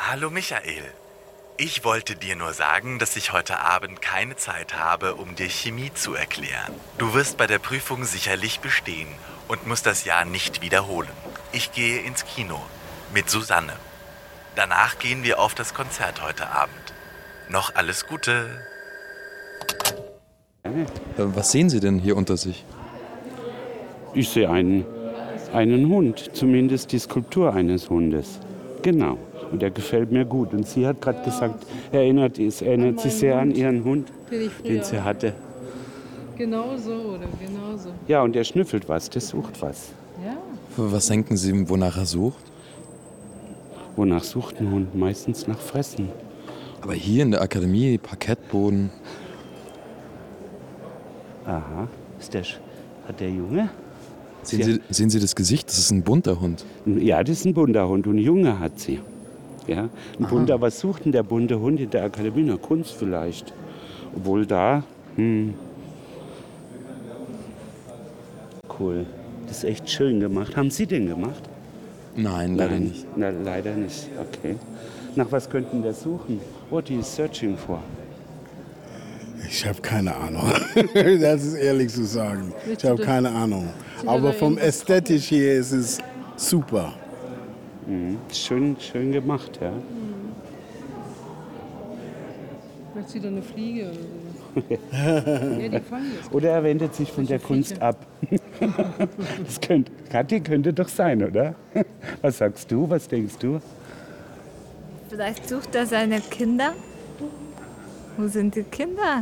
Hallo Michael. Ich wollte dir nur sagen, dass ich heute Abend keine Zeit habe, um dir Chemie zu erklären. Du wirst bei der Prüfung sicherlich bestehen und musst das Jahr nicht wiederholen. Ich gehe ins Kino mit Susanne. Danach gehen wir auf das Konzert heute Abend. Noch alles Gute. Was sehen Sie denn hier unter sich? Ich sehe einen Hund, zumindest die Skulptur eines Hundes. Genau. Und der gefällt mir gut. Und sie hat gerade gesagt, erinnert sich sehr an ihren Hund, den sie hatte. Genau so. Ja, und der schnüffelt was, der sucht was. Ja. Was denken Sie, wonach er sucht? Wonach sucht ein Hund? Meistens nach Fressen. Aber hier in der Akademie, Parkettboden. Aha. Hat der Junge? Sehen Sie das Gesicht? Das ist ein bunter Hund. Ja, das ist ein bunter Hund und ein Junge hat sie. Ja, ein bunter, was sucht denn der bunte Hund in der Akademie? Na, Kunst vielleicht. Obwohl da, cool. Das ist echt schön gemacht. Haben Sie den gemacht? Nein, leider nicht. Na, leider nicht. Okay. Nach was könnten wir suchen? What are you searching for? Ich habe keine Ahnung. Das ist ehrlich zu sagen. Ich habe keine Ahnung. Aber vom Ästhetisch her ist es super. Schön gemacht, ja. Vielleicht sieht er eine Fliege oder so. Ja, die fangen jetzt. Oder er wendet sich von der Kunst ab. Kathi könnte doch sein, oder? Was sagst du? Was denkst du? Vielleicht sucht er seine Kinder. Wo sind die Kinder?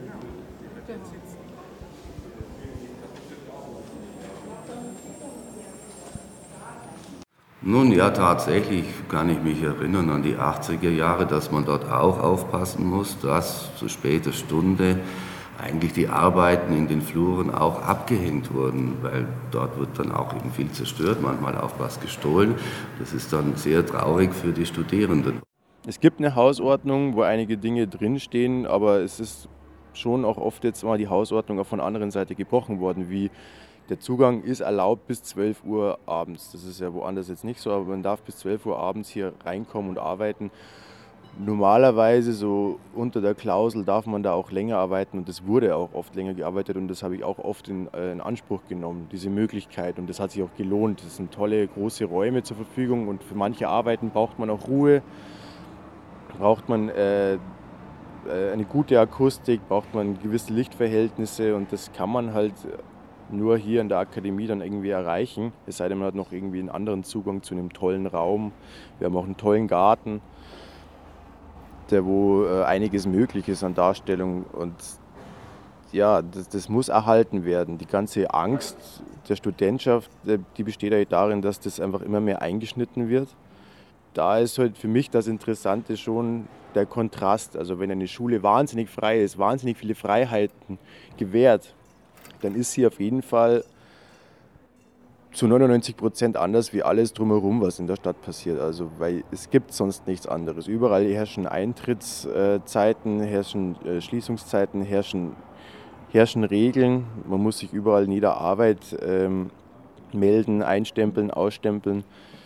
Nun ja, tatsächlich kann ich mich erinnern an die 80er Jahre, dass man dort auch aufpassen muss, dass zu später Stunde eigentlich die Arbeiten in den Fluren auch abgehängt wurden, weil dort wird dann auch eben viel zerstört, manchmal auch was gestohlen. Das ist dann sehr traurig für die Studierenden. Es gibt eine Hausordnung, wo einige Dinge drinstehen, aber es ist schon auch oft jetzt mal die Hausordnung auch von der anderen Seite gebrochen worden, wie der Zugang ist erlaubt bis 12 Uhr abends. Das ist ja woanders jetzt nicht so, aber man darf bis 12 Uhr abends hier reinkommen und arbeiten. Normalerweise so unter der Klausel darf man da auch länger arbeiten und das wurde auch oft länger gearbeitet und das habe ich auch oft in Anspruch genommen, diese Möglichkeit, und das hat sich auch gelohnt. Das sind tolle große Räume zur Verfügung und für manche Arbeiten braucht man auch Ruhe, braucht man eine gute Akustik, braucht man gewisse Lichtverhältnisse und das kann man halt nur hier in der Akademie dann irgendwie erreichen, es sei denn, man hat noch irgendwie einen anderen Zugang zu einem tollen Raum. Wir haben auch einen tollen Garten, wo einiges möglich ist an Darstellung und ja, das muss erhalten werden. Die ganze Angst der Studentschaft, die besteht ja darin, dass das einfach immer mehr eingeschnitten wird. Da ist halt für mich das Interessante schon der Kontrast. Also wenn eine Schule wahnsinnig frei ist, wahnsinnig viele Freiheiten gewährt, dann ist sie auf jeden Fall zu 99% anders wie alles drumherum, was in der Stadt passiert. Also, weil es gibt sonst nichts anderes. Überall herrschen Eintrittszeiten, herrschen Schließungszeiten, herrschen Regeln. Man muss sich überall in jeder Arbeit melden, einstempeln, ausstempeln.